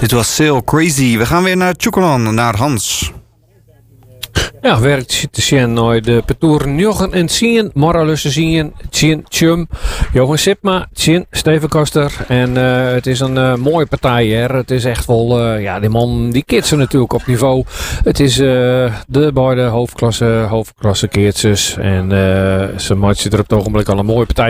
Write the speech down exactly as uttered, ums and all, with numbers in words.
Dit was Sail Crazy. We gaan weer naar Tjoekelan, naar Hans. Ja, werkt te zien naar de Petoer Njochen en Tien, Morralussen zien, Tien Tjum, Johan Sipma, Tien Steven Koster. En uh, het is een uh, mooie partij, hè. Het is echt wel, uh, ja, die man die kitsen natuurlijk op niveau. Het is uh, de beide hoofdklasse, hoofdklasse keertjes. En uh, ze matchen er op het ogenblik al een mooie partij.